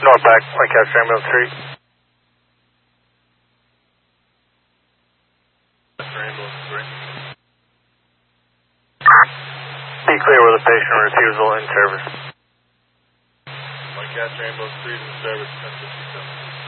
North back, Lancaster Ambulance 3. Be clear with the patient refusal in service. Lancaster Ambulance 3 is in service, 1057.